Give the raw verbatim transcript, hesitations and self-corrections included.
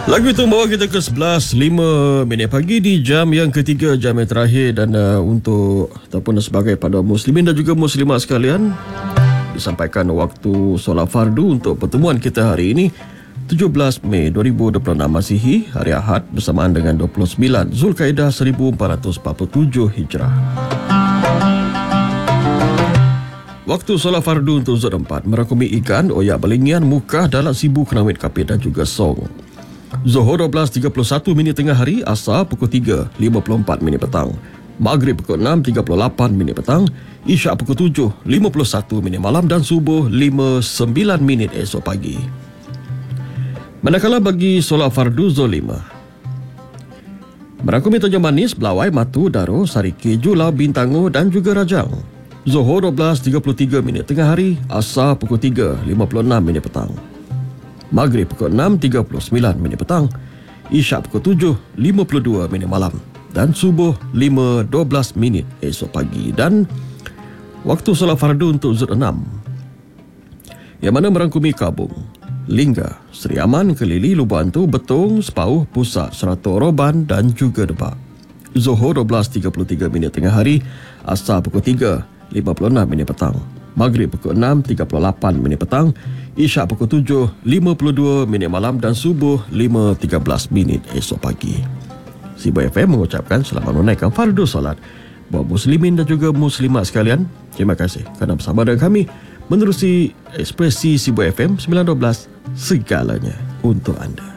Lagu itu membawa kita ke sebelas lima minit pagi di jam yang ketiga, jam yang terakhir. Dan uh, untuk ataupun sebagai pada muslimin dan juga muslimat sekalian, disampaikan waktu solat fardu untuk pertemuan kita hari ini, tujuh belas Mei dua ribu dua puluh enam Masihi, hari Ahad, bersamaan dengan dua puluh sembilan Zulkaidah seribu empat ratus empat puluh tujuh Hijrah. Waktu solat fardu untuk zon empat merangkumi ikan, oyak belingian, mukah, dalat sibu, kenawit kapit dan juga song. Zuhur dua belas tiga puluh satu minit tengah hari, Asar pukul tiga lima puluh empat minit petang, Maghrib pukul enam tiga puluh lapan minit petang, Isyak pukul tujuh lima puluh satu minit malam dan Subuh lima sembilan minit esok pagi. Manakala bagi solat fardu zon lima merangkumi Tanjung Manis, Belawai, Matu, Daro, Sari Keju, Lau, Bintango dan juga Rajang. Zuhur dua belas tiga puluh tiga minit tengah hari, Asar pukul tiga lima puluh enam minit petang, Maghrib pukul enam tiga puluh sembilan minit petang, Isyak pukul tujuh lima puluh dua minit malam dan Subuh lima dua belas minit esok pagi. Dan waktu solat fardu untuk zon enam yang mana merangkumi Kabung, Lingga, Seri Aman, Kelili, Lubuk Hantu, Betong, Sepauh, Pusat, Seratuk, Roban dan juga Debak. Zuhur dua belas tiga puluh tiga minit tengah hari, Asar pukul tiga lima puluh enam minit petang, Maghrib pukul enam tiga puluh lapan minit petang, Isyak pukul tujuh lima puluh dua minit malam dan Subuh lima tiga belas minit esok pagi. Sibu F M mengucapkan selamat menunaikan fardu solat buat muslimin dan juga muslimat sekalian. Terima kasih kerana bersama dengan kami menerusi ekspresi Sibu F M sembilan dua belas, segalanya untuk anda.